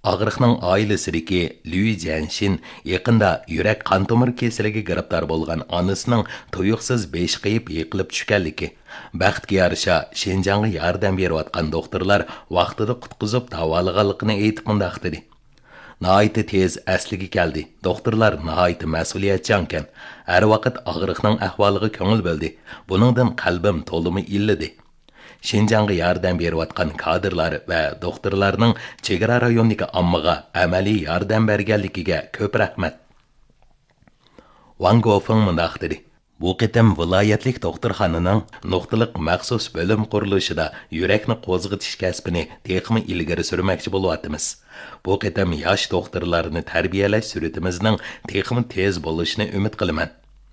Ağrıqning oilasidagi Liu Jianshin yaqinda yurak qon tomir kasaliga giribdor bo'lgan onasining tuyuqsiz besh qiyib yiqilib tushganligi. Baxtga yarasha Shenjangga yordam berayotgan doktorlar vaqtida qutqizib davolaganligini aytib mundaq dedi. Nihoyat tez asliga keldi. Doktorlar nihoyat mas'uliyatchankan. Har vaqt og'riqning ahvoliga ko'ngil bildi. Buningdan qalbim to'limi illadi. Shenjangga yordam berayotgan kadrlar va doktorlarning chegara rayonidagi ommaga amaliy yordam berganligiga ko'p rahmat. Wang Guofeng mundaq dedi. Bu qitim viloyatlik doktorxonaning nuqtaliq maxsus bo'lim qurilishida yurakni qo'zg'atish kasbini texmi ilgari surmoqchi bo'lyapmiz. Bu qitim yosh doktorlarni tarbiyalash suratimizning texmi tez bo'lishini umid qilaman.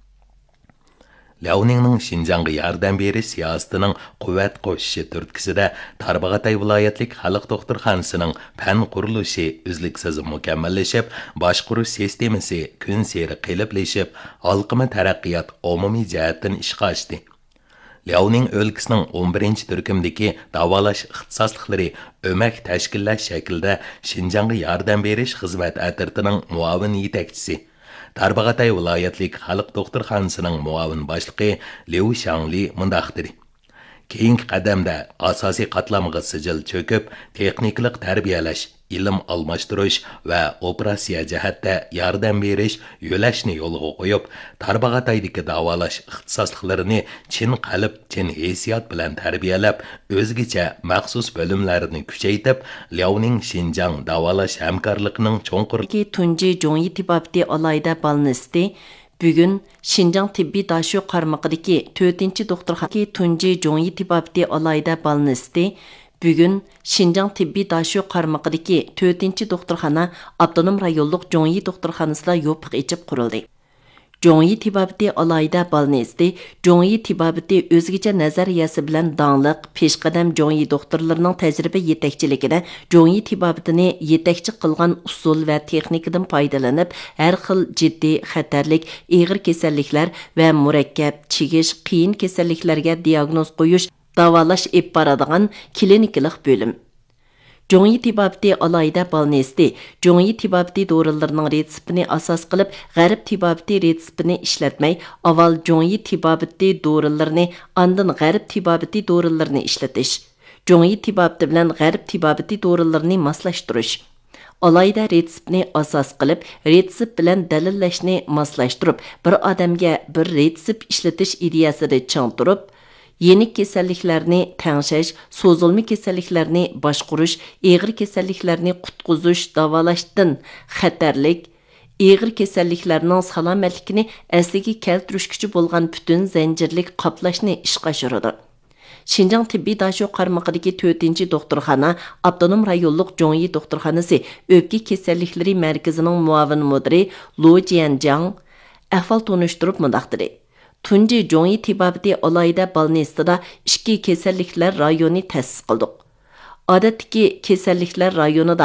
Liaoningning Shinjangga yordam berish siyosatining quvvat qo'shishi turtkisida Tarbag'atay viloyatlik xalq doktorxonasining fan qurilishi uzluksiz mukammallashib, boshqaruv sistemasi kun sari qiliblashib, xalqima taraqqiyot umumiy jihatdan ishga oshdi. Liaoning o'lkasining 11-turkumdagi davolash ixtisosliklari o'mak tashkillash shaklida Shinjangga yordam berish xizmat atirtining muavin yetakchisi Tarbag'atay viloyatlik xalq doktorxonasining muavin boshlig'i Liu Shangli mundaq dedi. Keyingi qadamda asosiy qatlamga sijil cho'kib, texniklik tarbiyalash, ilm almashtirish va operatsiya jihatda yordam berish yo'lashni yo'lga qo'yib, Tarbag'ataydagi davolash ixtisosliklarini chin qalb, chin hissiyot bilan tarbiyalab, o'zgacha maxsus bo'limlarini kuchaytirib, Liaoning Shinjang davolash hamkorligining cho'nqurligi tunji Zhongyi tibabti alayda balnisti Bugün Şinjan Tibbi Daşu qarmaqidagi 4-chi doktorxonaki tunji Zhongyi tibabti alayda balnisti Bugün Şinjan Tibbi Daşu qarmaqidagi 4-chi doktorxona avtonom rayonluq Zhongyi doktorxonasida yopiq echib qurildi. Zhongyi tibabti alayda balnisti Zhongyi tibabti o'zgacha nazariyasi bilan dаңliq peshqadam Zhongyi doktorlarining tajriba yetakchiligida Zhongyi tibabtini yetakchi qilgan usul va texnikadan foydalanib, har xil jiddiy, xatarlik, og'ir kasalliklar va murakkab, chigish, qiyin kasalliklarga diagnoz qo'yish, davolash ib boradigan klinikalik bo'lim. Zhongyi tibabti alayda balnisti Zhongyi tibabti dorilarning retseptini asos qilib, g'arb tibabti retseptini ishlatmay, avval Zhongyi tibabti dorilarini, ondan g'arb tibabti dorilarini ishlatish. Zhongyi tibabti bilan g'arb tibabti dorilarini moslashtirish. Alayda retseptni asos qilib, retsept bilan dalillashni moslashtirib, bir odamga bir retsept ishlatish ideyasida chang turib, yenik kasalliklarni tangshash, so'zilma kasalliklarni boshqarish, og'ir kasalliklarni qutqizish, davolashdan xatarlik, og'ir kasalliklarning salomatligini asliga keltirishchi bo'lgan butun zanjirlik qoplashni ishga oshiradi. Shinjang Tibbiy Daşu qarmaqidagi 4-chi doktorxona avtonom rayonluq Zhongyi doktorxonasi o'pka kasalliklari markazining muavin mudiri Lu Jianjiang ahvol tunishtirib mundaq dedi. Tunji Zhongyi tibabti alayda balnistida 2 kasalliklar rayoni ta'sis qildik. Odatdagi kasalliklar rayonida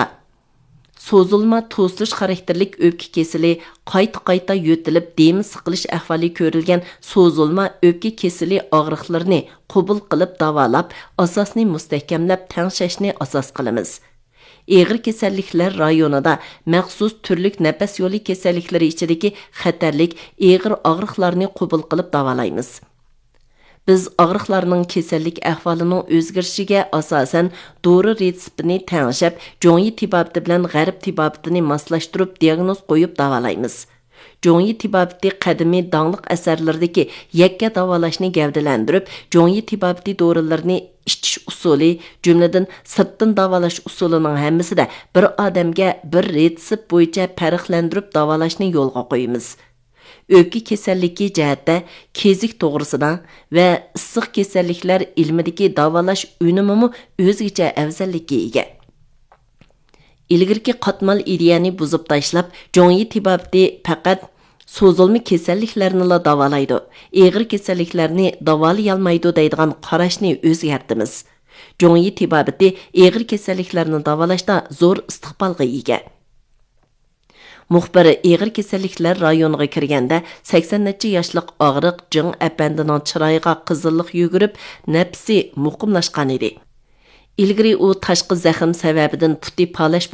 so'zilma to'silish xarakterlik o'pka kesili, qayta yo'tilib dem siqilish ahvoli ko'rilgan so'zilma o'pka kesili og'riqlarini qabul qilib davolab, asosni mustahkamlab tangshashni asos qilamiz. Og'ir kasalliklar rayonida maxsus turlik nafas yo'li kasalliklari ichidagi xatarlik og'ir og'riqlarni qabul qilib davolaymiz. Biz og'riqlarning kasallik ahvolining o'zgarishiga asosan dori retseptini tangshab, Zhongyi tibabti bilan g'arb tibabtini moslashtirib diagnoz qo'yib davolaymiz. Zhongyi tibabti qadimiy dаңliq asarlaridagi yakka davolashni gavdalantirib, Zhongyi tibabti dorilarini ichish usuli, jumladan sirtdan davolash usulining hammasida bir odamga bir retsept bo'yicha farqlantirib davolashni yo'lga qo'yamiz. O'pka kasalligi jihatda kezik to'g'risida va issiq kasalliklar ilmidagi davolash unumi o'zgacha afzallikka ega. Ilgirki qatmal ideyani buzib tashlab, Zhongyi tibabti faqat so'zilma kasalliklarni davolaydi, og'ir kasalliklarni davolay olmaydi deydigan qarashni o'zgartimiz. Zhongyi tibabti og'ir kasalliklarni davolashda zo'r istiqbolga ega. Muxbiri og'ir kasalliklar rayoniga kirganda 80 yoshlik og'riq Jing apandining chiroyiga qizillik yugurib, nafsi muqimlashgan edi. Ilgari u tashqi zaxm sababidan puti palash